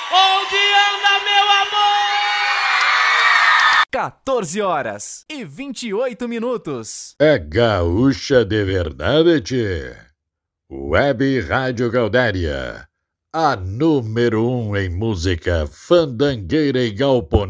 Onde anda meu amor? 14h28. É gaúcha de verdade, tchê. Web Rádio Gaudéria, a número 1 em música fandangueira e galponera.